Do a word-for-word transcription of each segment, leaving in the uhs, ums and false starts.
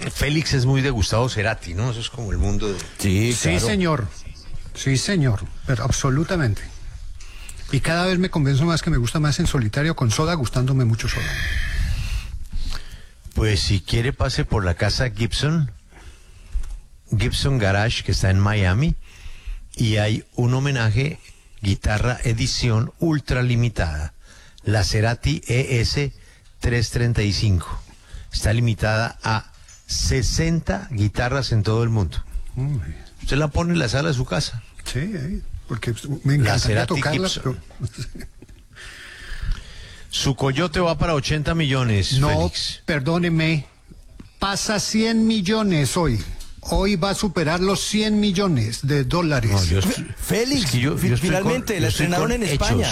Félix es muy de Gustavo Cerati, ¿no? Eso es como el mundo de... Sí, claro. Sí, señor. Sí, señor. Pero absolutamente. Y cada vez me convenzo más que me gusta más En Solitario con Soda, gustándome mucho Soda. Pues si quiere pase por la casa Gibson, Gibson Garage, que está en Miami, y hay un homenaje, guitarra edición ultra limitada, la Cerati E S trescientos treinta y cinco. Está limitada a sesenta guitarras en todo el mundo. Uy. Usted la pone en la sala de su casa. Sí, eh, porque me encantaría tocarla, pero... Su Coyote va para ochenta millones, No, Félix. perdóneme, pasa cien millones hoy. Hoy va a superar los cien millones de dólares. No, yo estoy... Félix, es que yo, yo finalmente con, la estrenaron en España.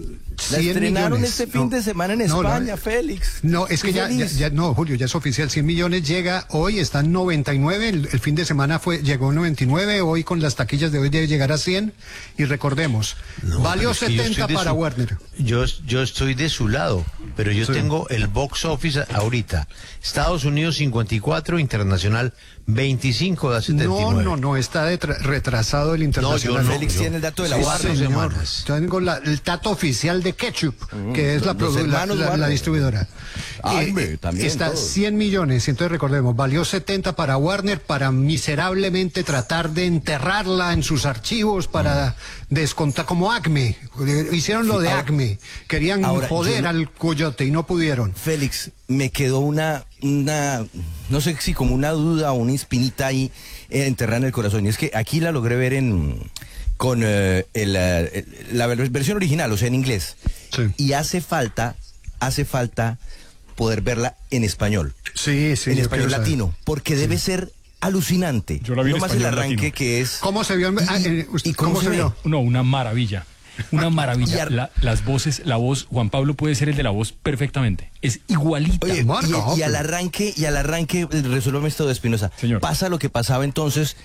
La estrenaron millones. Este fin no, de semana en España, no, no, Félix. No, es que ya, ya, ya, no, Julio, ya es oficial. cien millones llega hoy, está en noventa y nueve. El, el fin de semana fue llegó noventa y nueve. Hoy con las taquillas de hoy debe llegar a cien. Y recordemos, no, valió setenta para su, Warner. Yo, yo estoy de su lado, pero yo sí. tengo el box office ahorita. Estados Unidos cincuenta y cuatro, internacional veinticinco de setenta y nueve. No, no, no, está de retrasado el internacional. No, yo no, Félix yo, tiene el dato de la Warner. Semanas. Tengo la, el dato oficial de Ketchup, mm, que es la, la, la, la distribuidora. Ay, eh, también está todo. cien millones, entonces recordemos, valió setenta para Warner para miserablemente tratar de enterrarla en sus archivos para mm. descontar, como Acme, hicieron lo de ahora, Acme, querían ahora, joder yo, al Coyote y no pudieron. Félix, me quedó una, una, no sé si como una duda o una espinita ahí eh, enterrada en el corazón, y es que aquí la logré ver en... con eh, el, el, la versión original, o sea, en inglés. Sí. Y hace falta, hace falta poder verla en español. Sí, sí. En español latino, saber. Porque sí. debe ser alucinante. Yo la vi en no más el arranque latino. Que es... ¿Cómo se vio? En, y, ah, eh, usted, ¿y cómo, ¿cómo se, se ve? vio? No, una maravilla. Una maravilla. La, las voces, la voz, Juan Pablo puede ser el de la voz perfectamente. Es igualita. Oye, y, y al arranque, y al arranque, resuélvame esto de Espinosa. Señor. Pasa lo que pasaba entonces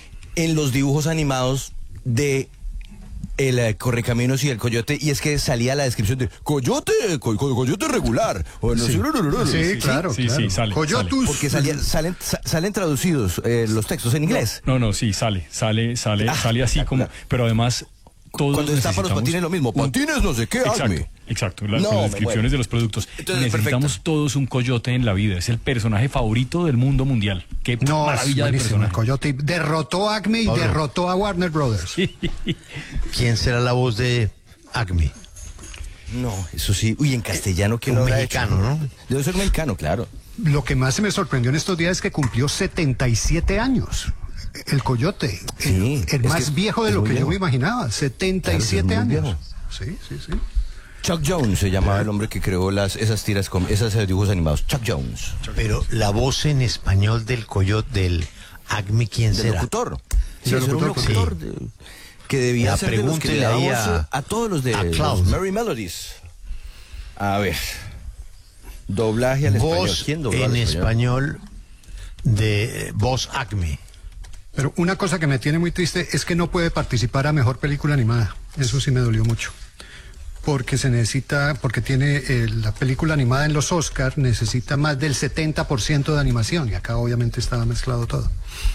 en los dibujos animados de el uh, Correcaminos y el Coyote, y es que salía la descripción de Coyote, co co coyote regular. O no, sí. sí, no, no, no, sí, sí, claro, sí, claro. sí, sale. Coyotus. Porque salía, salen, sa salen traducidos eh, los textos en inglés. No, no, sí, sale, sale, sale, ah, sale así como, pero además todos cuando está para los patines lo mismo, patines no sé qué, exacto, hazme. Exacto, la, no, con las descripciones bueno. de los productos. Entonces, necesitamos perfecto. todos un Coyote en la vida, es el personaje favorito del mundo mundial. Qué no, maravilla de personaje. El Coyote derrotó a Acme y Pablo. derrotó a Warner Brothers. ¿Quién será la voz de Acme? No, eso sí. Uy, en castellano, ¿quién un lo mexicano, hecho? ¿no? Debe ser mexicano, claro. Lo que más se me sorprendió en estos días es que cumplió setenta y siete años. El Coyote, sí, el, el más viejo de lo que viejo. yo me imaginaba, setenta y siete claro, años. Viejo. Sí, sí, sí. Chuck Jones se llamaba el hombre que creó las, esas tiras, con esos dibujos animados. Chuck Jones. Pero la voz en español del Coyote, del Acme, ¿quién será? Del locutor. Sí, del es un locutor sí. de, que debía la ser de los que le ahí a, a, a todos los de a los Merry Melodies. A ver. Doblaje al voz español. ¿Quién dobló en al español? español de voz Acme. Pero una cosa que me tiene muy triste es que no puede participar a Mejor Película Animada. Eso sí me dolió mucho. Porque se necesita, porque tiene eh, la película animada en los Oscars, necesita más del setenta por ciento de animación. Y acá obviamente estaba mezclado todo.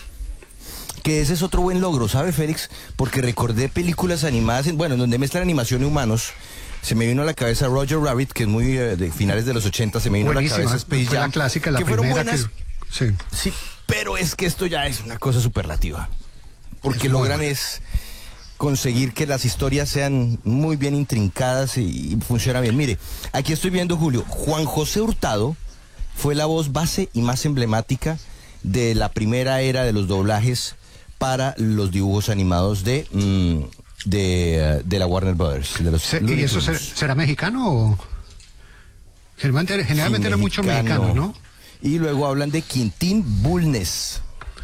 Que ese es otro buen logro, ¿sabe, Félix? Porque recordé películas animadas, en, bueno, en donde mezclan animación y humanos. Se me vino a la cabeza Roger Rabbit, que es muy eh, de finales de los ochenta. Se me vino Buenísima, a la cabeza Space Jam. la clásica, la que fueron primera buenas. Que, sí. Sí, pero es que esto ya es una cosa superlativa. Porque es logran bueno. es conseguir que las historias sean muy bien intrincadas y, y funciona bien. Mire, aquí estoy viendo, Julio, Juan José Hurtado fue la voz base y más emblemática de la primera era de los doblajes para los dibujos animados de mmm, de, de la Warner Brothers. De los Se, ¿Y eso ser, será mexicano o...? Generalmente, generalmente sí, era mucho mexicano, ¿no? Y luego hablan de Quintín Bulnes.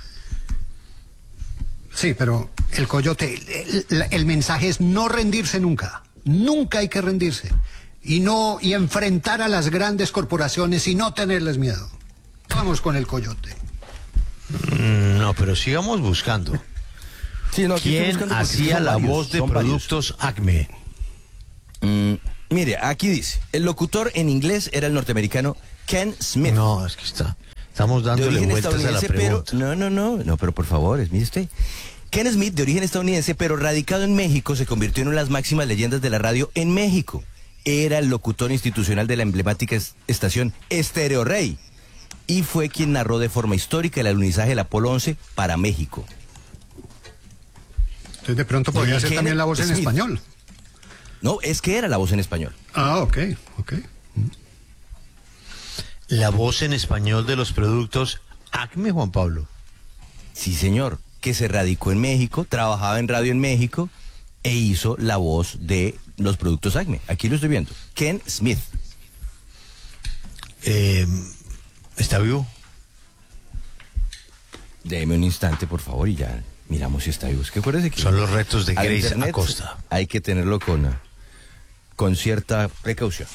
Sí, pero el Coyote, el, el, el mensaje es no rendirse nunca. Nunca hay que rendirse. Y no, y enfrentar a las grandes corporaciones y no tenerles miedo. Vamos con el Coyote. No, pero sigamos buscando. Sí, no, ¿quién hacía la varios, voz de productos varios. Acme? Mm, mire, aquí dice, el locutor en inglés era el norteamericano Ken Smith. No, es que está, Estamos de dándole origen vueltas a la estadounidense, pero pregunta. no, no, no, no, pero por favor, mire usted. Ken Smith, de origen estadounidense, pero radicado en México, se convirtió en una de las máximas leyendas de la radio en México. Era el locutor institucional de la emblemática es- estación Estéreo Rey y fue quien narró de forma histórica el alunizaje del Apolo once para México. Entonces de pronto podría ser Kenneth también la voz en Smith. español. No, es que era la voz en español. Ah, ok, ok. La voz en español de los productos Acme, Juan Pablo. Sí, señor, que se radicó en México, trabajaba en radio en México e hizo la voz de los productos Acme. Aquí lo estoy viendo. Ken Smith. Eh, ¿Está vivo? Deme un instante, por favor, y ya miramos si está vivo. Es que acuérdese que Son los retos de al Grace internet Acosta. hay que tenerlo con, con cierta precaución.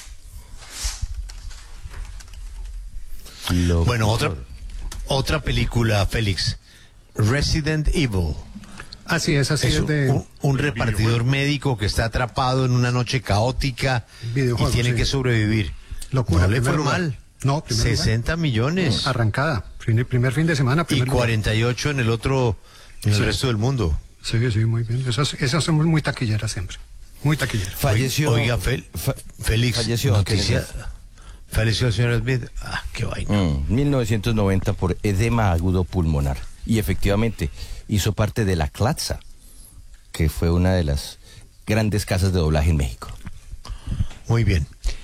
Lo- Bueno, otra, otra película, Félix. Resident Evil. Así es, así Es es un, de... un- un repartidor médico que está atrapado en una noche caótica Videojuego, y tiene sí. que sobrevivir. Locura, No le primer fue lugar. mal. No, primer lugar. sesenta millones. Arrancada, primer, primer fin de semana, Y primer lugar. cuarenta y ocho en el otro, en el Sí. resto del mundo. Sí, sí, muy bien. Esas, esas son muy taquilleras siempre. Muy taquilleras. Falleció. Oiga, Fel- fa- Félix, falleció, noticia. Kenneth. Falleció el señor Smith. Ah, qué vaina. Mm, mil novecientos noventa por edema agudo pulmonar. Y efectivamente hizo parte de La Clatza, que fue una de las grandes casas de doblaje en México. Muy bien.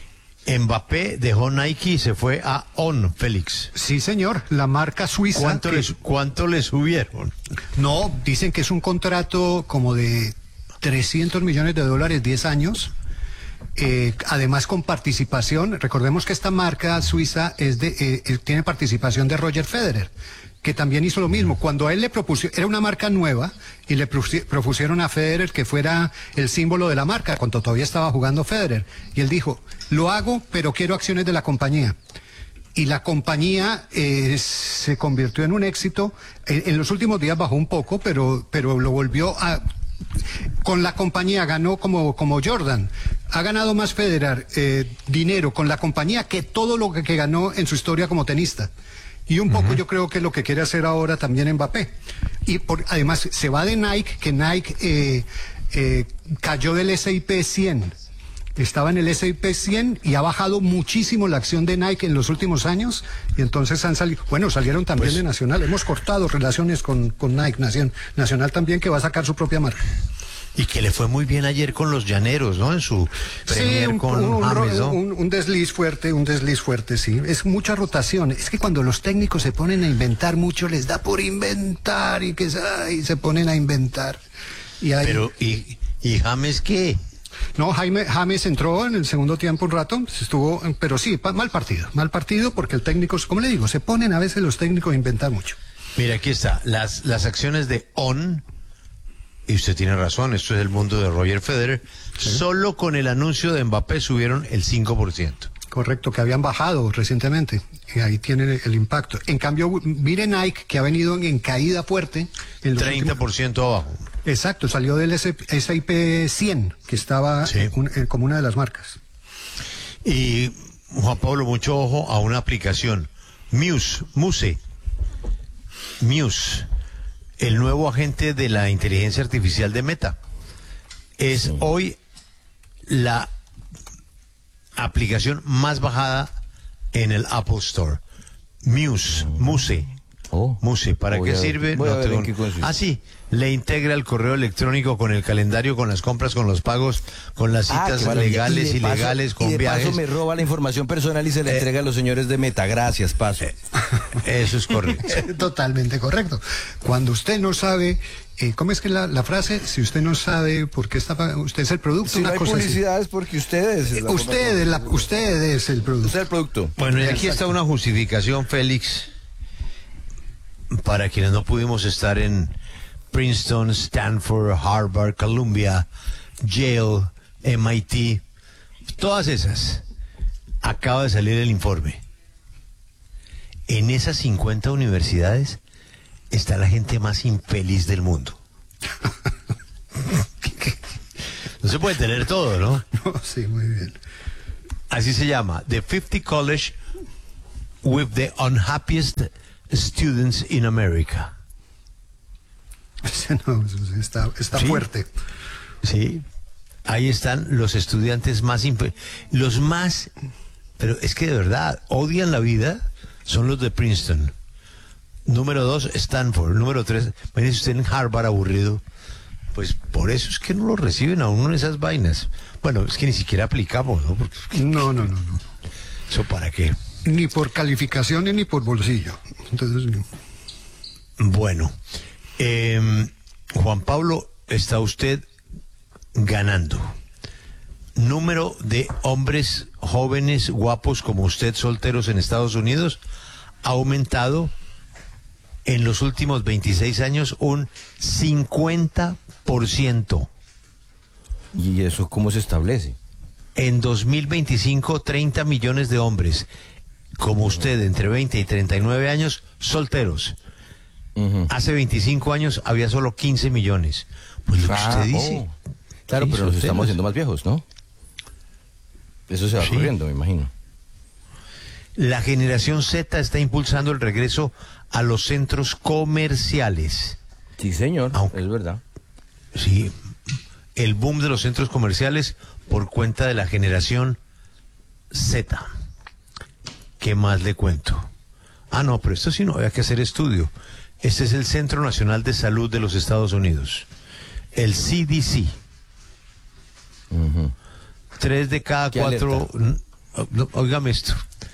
Mbappé dejó Nike y se fue a On, Félix. Sí, señor, la marca suiza. ¿Cuánto, que- les, ¿Cuánto le subieron? No, dicen que es un contrato como de trescientos millones de dólares, diez años. Eh, además con participación, recordemos que esta marca suiza es de, eh, eh, tiene participación de Roger Federer, que también hizo lo mismo. Cuando a él le propusieron, era una marca nueva, y le propusi- propusieron a Federer que fuera el símbolo de la marca, cuando todavía estaba jugando Federer. Y él dijo, lo hago, pero quiero acciones de la compañía. Y la compañía eh, se convirtió en un éxito. En, en los últimos días bajó un poco, pero, pero lo volvió a... Con la compañía ganó como, como Jordan. Ha ganado más Federer eh, dinero con la compañía que todo lo que, que ganó en su historia como tenista. Y un poco yo creo que es lo que quiere hacer ahora también Mbappé. Y por, además se va de Nike, que Nike eh, eh, cayó del ese y pe cien. Estaba en el ese y pe cien y ha bajado muchísimo la acción de Nike en los últimos años. Y entonces han salido, bueno, salieron también Pues- de Nacional. Hemos cortado relaciones con, con Nike, Nación, Nacional también, que va a sacar su propia marca. Y que le fue muy bien ayer con los llaneros, ¿no? En su premier un, con un- un- James, ¿no? un- un desliz fuerte, un desliz fuerte, sí. Es mucha rotación. Es que cuando los técnicos se ponen a inventar mucho, les da por inventar y que ay, se ponen a inventar. Y ahí, Pero, ¿y, y James qué? no, Jaime, James entró en el segundo tiempo un rato, estuvo, pero sí, pa- mal partido, mal partido porque el técnico, como le digo, se ponen a veces los técnicos a inventar mucho. Mira, aquí está. Las, las acciones de On, y usted tiene razón, esto es el mundo de Roger Federer, solo con el anuncio de Mbappé subieron el cinco por ciento. Correcto, que habían bajado recientemente. Y ahí tienen el, el impacto. En cambio, mire Nike, que ha venido en, en caída fuerte. En los treinta por ciento abajo. últimos- Exacto, salió del ese y pe cien, que estaba Sí. eh, un- eh, como una de las marcas. Y, Juan Pablo, mucho ojo a una aplicación. Muse, Muse. Muse, el nuevo agente de la inteligencia artificial de Meta. Es hoy la aplicación más bajada en el Apple Store. Muse, Muse. Oh. Muse, ¿para Voy qué a- sirve? voy a No ver tengo- en qué consiste. Ah, sí, le integra el correo electrónico con el calendario, con las compras, con los pagos, con las Ah, citas qué maravilla. legales, Y de paso- ilegales, con y de viajes. paso me roba la información personal y se la Eh, entrega a los señores de Meta. Gracias, Paso. Eso es correcto. Totalmente correcto. Cuando usted no sabe, eh, ¿cómo es que la, la frase? Si usted no sabe por qué está pagando, usted es el producto, Si no una hay cosa así. publicidad es porque ustedes... es la Usted es, la, usted es el producto. Usted es el producto. Bueno, y aquí está una justificación, Félix, para quienes no pudimos estar en Princeton, Stanford, Harvard, Columbia, Yale, M I T, todas esas. Acaba de salir el informe. En esas cincuenta universidades está la gente más infeliz del mundo. No se puede tener todo, ¿no? No, sí, muy bien. Así se llama, The fifty College with the unhappiest students in America. No, está está ¿Sí? fuerte. Sí, ahí están los estudiantes más, imp- los más, pero es que de verdad odian la vida, son los de Princeton. Número dos, Stanford. Número tres, imagínese usted en Harvard aburrido. Pues por eso es que no lo reciben a uno en esas vainas. Bueno, es que ni siquiera aplicamos, ¿no? Porque, No, no, no, no. ¿eso para qué? Ni por calificaciones ni por bolsillo. Entonces, no. Bueno, eh, Juan Pablo, está usted ganando. Número de hombres jóvenes, guapos como usted, solteros en Estados Unidos, ha aumentado en los últimos veintiséis años un cincuenta por ciento. ¿Y eso cómo se establece? En dos mil veinticinco, treinta millones de hombres como usted, entre veinte y treinta y nueve años, solteros. Uh-huh. Hace veinticinco años había solo quince millones. Pues lo que Ah, usted dice. oh. Claro, Sí, pero nos solteros. estamos haciendo más viejos, ¿no? Eso se va Sí. corriendo, me imagino. La generación Z está impulsando el regreso a los centros comerciales. Sí, señor, Aunque- es verdad. Sí, el boom de los centros comerciales por cuenta de la generación Z. ¿Qué más le cuento? Ah, no, pero esto sí no había que hacer estudio. Este es el Centro Nacional de Salud de los Estados Unidos, el C D C. Ujú. Tres de cada Qué cuatro, no, óigame esto,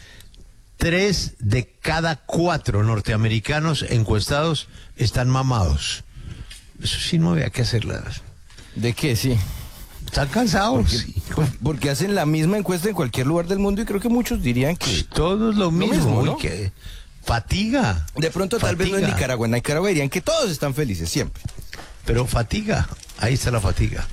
tres de cada cuatro norteamericanos encuestados están mamados. Eso sí no había que hacerlas. ¿De qué? Sí. Están cansados. Porque, pues, porque hacen la misma encuesta en cualquier lugar del mundo y creo que muchos dirían que... Todo es lo mismo. mismo, uy, ¿no? que fatiga. De pronto tal vez no en Fatiga. Nicaragua. En Nicaragua dirían que todos están felices, siempre. Pero fatiga. Ahí está la fatiga.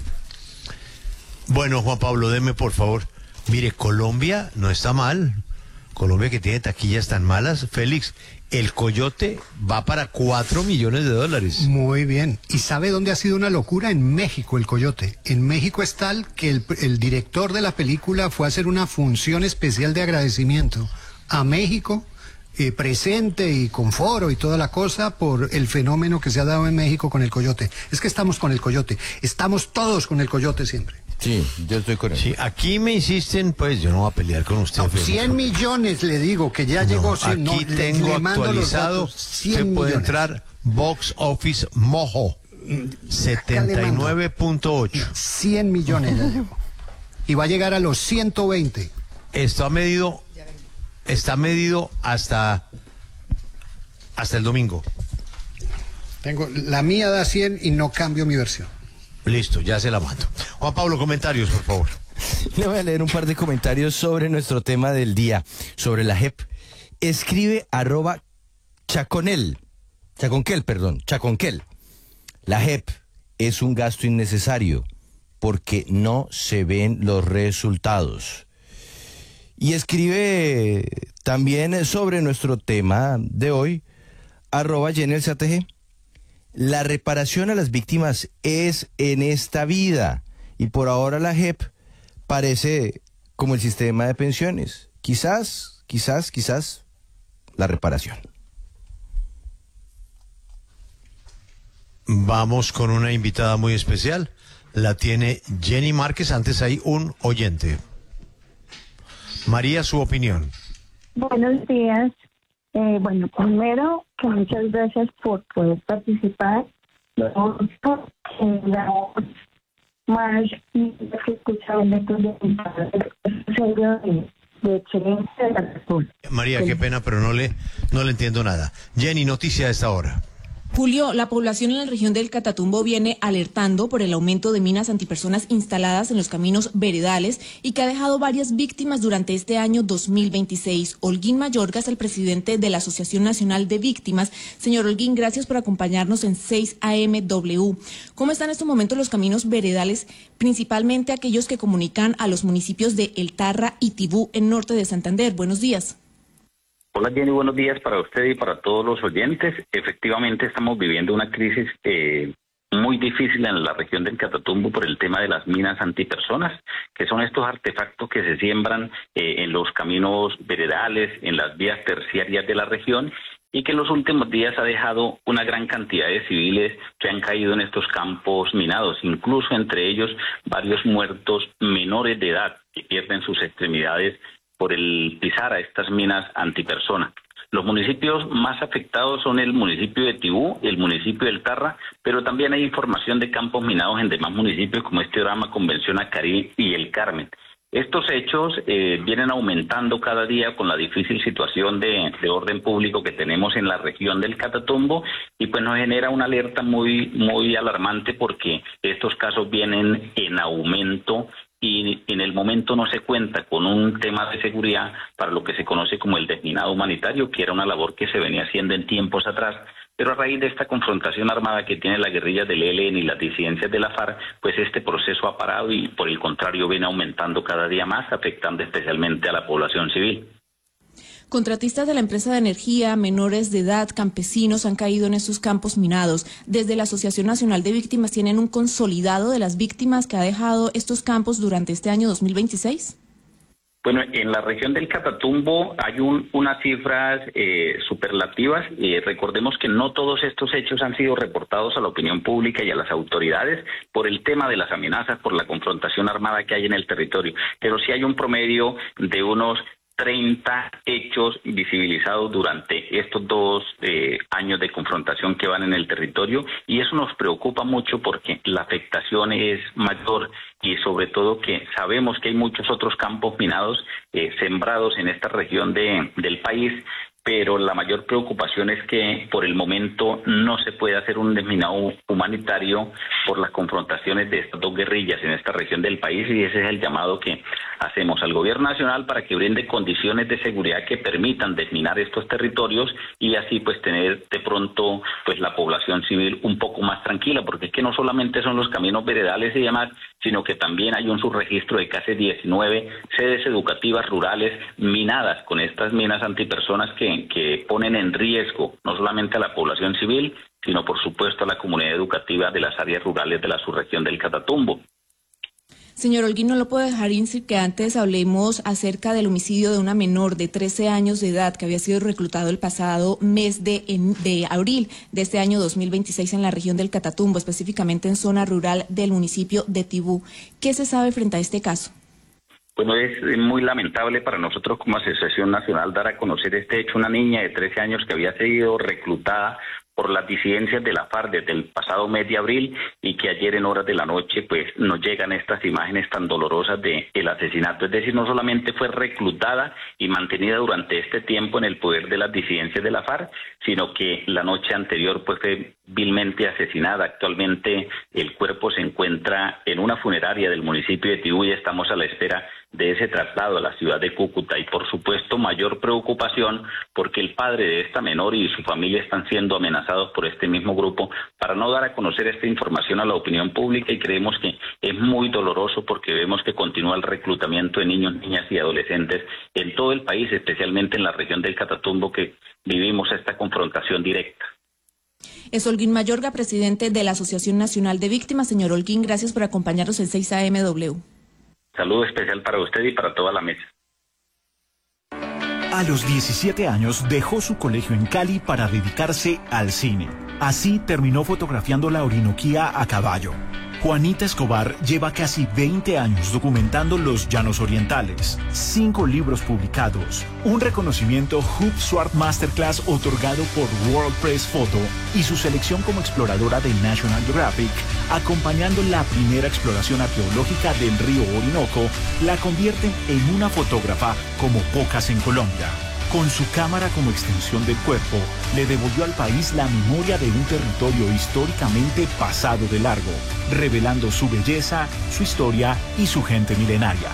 Bueno, Juan Pablo, deme por favor. Mire, Colombia no está mal. Colombia que tiene taquillas tan malas. Félix, el Coyote va para cuatro millones de dólares. Muy bien. ¿Y sabe dónde ha sido una locura? En México, el Coyote. En México es tal que el, el director de la película fue a hacer una función especial de agradecimiento a México, eh, presente y con foro y toda la cosa, por el fenómeno que se ha dado en México con el Coyote. Es que estamos con el Coyote. Estamos todos con el Coyote siempre. Sí, yo estoy con él. Sí, aquí me insisten, pues yo no voy a pelear con usted. No, Félix. cien millones le digo que ya No, llegó. aquí cien, no, le- tengo le mando los actualizado. datos, cien Usted puede millones. entrar Box Office Mojo setenta y nueve punto ocho. cien millones ya llegó. Y va a llegar a los ciento veinte. Esto ha medido, está medido hasta hasta el domingo. Tengo, la mía da cien y no cambio mi versión. Listo, ya se la mando. Juan Pablo, comentarios, por favor. Le voy a leer un par de comentarios sobre nuestro tema del día, sobre la J E P. Escribe arroba chaconel, chaconquel, perdón, chaconquel. La J E P es un gasto innecesario porque no se ven los resultados. Y escribe también sobre nuestro tema de hoy, arroba yenelcatg. La reparación a las víctimas es en esta vida y por ahora la J E P parece como el sistema de pensiones. Quizás, quizás, quizás la reparación. Vamos con una invitada muy especial. La tiene Jenny Márquez. Antes hay un oyente. María, su opinión. Buenos días. Eh, bueno, primero, que muchas gracias por poder participar. Luego, que la voz más y que escuchaban de tus serio de, de excelencia de la República. María, qué pena, pero no le, no le entiendo nada. Jenny, noticia a esta hora. Julio, la población en la región del Catatumbo viene alertando por el aumento de minas antipersonas instaladas en los caminos veredales y que ha dejado varias víctimas durante este año dos mil veintiséis. Holguín Mayorga es el presidente de la Asociación Nacional de Víctimas. Señor Holguín, gracias por acompañarnos en seis A M W. ¿Cómo están en estos momentos los caminos veredales, principalmente aquellos que comunican a los municipios de El Tarra y Tibú en norte de Santander? Buenos días. Hola Jenny, buenos días para usted y para todos los oyentes. Efectivamente estamos viviendo una crisis eh, muy difícil en la región del Catatumbo por el tema de las minas antipersonas, que son estos artefactos que se siembran eh, en los caminos veredales, en las vías terciarias de la región, y que en los últimos días ha dejado una gran cantidad de civiles que han caído en estos campos minados, incluso entre ellos varios muertos menores de edad que pierden sus extremidades por el pisar a estas minas antipersona. Los municipios más afectados son el municipio de Tibú y el municipio del Tarra, pero también hay información de campos minados en demás municipios como este Orama, Convención Acarí y El Carmen. Estos hechos eh, vienen aumentando cada día con la difícil situación de, de orden público que tenemos en la región del Catatumbo y pues nos genera una alerta muy, muy alarmante porque estos casos vienen en aumento y en el momento no se cuenta con un tema de seguridad para lo que se conoce como el desminado humanitario, que era una labor que se venía haciendo en tiempos atrás, pero a raíz de esta confrontación armada que tiene la guerrilla del E L N y las disidencias de la FARC, pues este proceso ha parado y por el contrario viene aumentando cada día más, afectando especialmente a la población civil. Contratistas de la empresa de energía, menores de edad, campesinos han caído en estos campos minados. Desde la Asociación Nacional de Víctimas, ¿tienen un consolidado de las víctimas que ha dejado estos campos durante este año dos mil veintiséis? Bueno, en la región del Catatumbo hay un, unas cifras eh, superlativas. Eh, recordemos que no todos estos hechos han sido reportados a la opinión pública y a las autoridades por el tema de las amenazas, por la confrontación armada que hay en el territorio. Pero sí hay un promedio de unos treinta hechos visibilizados durante estos dos eh, años de confrontación que van en el territorio, y eso nos preocupa mucho porque la afectación es mayor y sobre todo que sabemos que hay muchos otros campos minados eh, sembrados en esta región de, del país, pero la mayor preocupación es que por el momento no se puede hacer un desminado humanitario por las confrontaciones de estas dos guerrillas en esta región del país, y ese es el llamado que hacemos al gobierno nacional para que brinde condiciones de seguridad que permitan desminar estos territorios y así pues tener de pronto pues la población civil un poco más tranquila, porque es que no solamente son los caminos veredales y demás, sino que también hay un subregistro de casi diecinueve sedes educativas rurales minadas con estas minas antipersonas que, que ponen en riesgo no solamente a la población civil, sino por supuesto a la comunidad educativa de las áreas rurales de la subregión del Catatumbo. Señor Holguín, no lo puedo dejar sin que antes hablemos acerca del homicidio de una menor de trece años de edad que había sido reclutado el pasado mes de, en, de abril de este año dos mil veintiséis en la región del Catatumbo, específicamente en zona rural del municipio de Tibú. ¿Qué se sabe frente a este caso? Bueno, es muy lamentable para nosotros como Asociación Nacional dar a conocer este hecho. Una niña de trece años que había sido reclutada por las disidencias de la FARC desde el pasado mes de abril y que ayer en horas de la noche pues nos llegan estas imágenes tan dolorosas de el asesinato. Es decir, no solamente fue reclutada y mantenida durante este tiempo en el poder de las disidencias de la FARC, sino que la noche anterior pues fue vilmente asesinada. Actualmente el cuerpo se encuentra en una funeraria del municipio de Tibú y estamos a la espera de ese traslado a la ciudad de Cúcuta, y por supuesto mayor preocupación porque el padre de esta menor y su familia están siendo amenazados por este mismo grupo para no dar a conocer esta información a la opinión pública, y creemos que es muy doloroso porque vemos que continúa el reclutamiento de niños, niñas y adolescentes en todo el país, especialmente en la región del Catatumbo que vivimos esta confrontación directa. Es Holguín Mayorga, presidente de la Asociación Nacional de Víctimas. Señor Holguín, gracias por acompañarnos en seis A M W. Saludo especial para usted y para toda la mesa. A los diecisiete años dejó su colegio en Cali para dedicarse al cine. Así terminó fotografiando la Orinoquía a caballo. Juanita Escobar lleva casi veinte años documentando los llanos orientales, cinco libros publicados, un reconocimiento Hub Swart Masterclass otorgado por World Press Photo y su selección como exploradora de National Geographic, acompañando la primera exploración arqueológica del río Orinoco, la convierten en una fotógrafa como pocas en Colombia. Con su cámara como extensión del cuerpo, le devolvió al país la memoria de un territorio históricamente pasado de largo, revelando su belleza, su historia y su gente milenaria.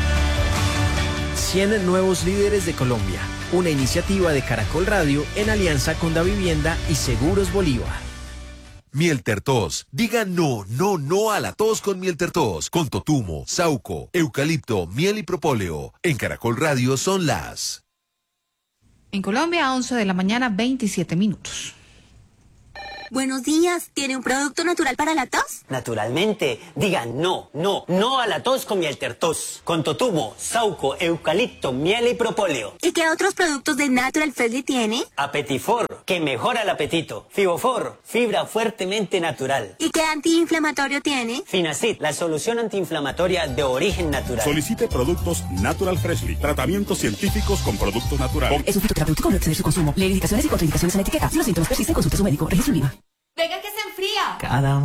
cien nuevos líderes de Colombia, una iniciativa de Caracol Radio en alianza con Davivienda y Seguros Bolívar. Mieltertos. Diga no, no, no a la tos con Mieltertos. Con totumo, sauco, eucalipto, miel y propóleo. En Caracol Radio son las... En Colombia, once de la mañana, veintisiete minutos. Buenos días, ¿tiene un producto natural para la tos? Naturalmente, digan no, no, no a la tos con Mieltertos. Con totumo, sauco, eucalipto, miel y propóleo. ¿Y qué otros productos de Natural Freshly tiene? Apetifor, que mejora el apetito. Fibofor, fibra fuertemente natural. ¿Y qué antiinflamatorio tiene? Finacid, la solución antiinflamatoria de origen natural. Solicite productos Natural Freshly, tratamientos científicos con productos naturales. Es un fitoterapéutico, no exceder su consumo. Lee indicaciones y contraindicaciones en la etiqueta. Si los síntomas persisten, consulte a su médico. Registro IVA. Venga que se enfría. Cada